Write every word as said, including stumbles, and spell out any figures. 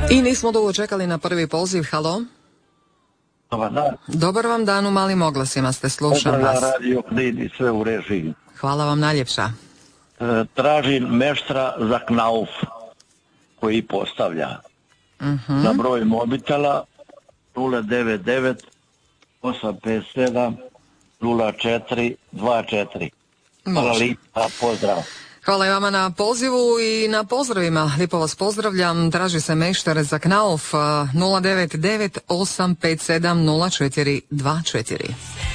I nismo dugo čekali na prvi poziv. Halo? Dobar dan. Dobar vam dan, u malim oglasima ste, slušam Pozdrav vas. Radio Knin i sve u režiji. Hvala vam najljepša. E, tražim meštra za knauf koji postavlja Uh-huh. na broj mobitela nula devet devet osam pet sedam nula četiri dva četiri. Hvala Može. lijepa, pozdrav. Hvala i vama na pozivu i na pozdravima. Lijepo vas pozdravljam. Traži se meštar za knauf nula devet devet osam pet sedam nula četiri dva četiri.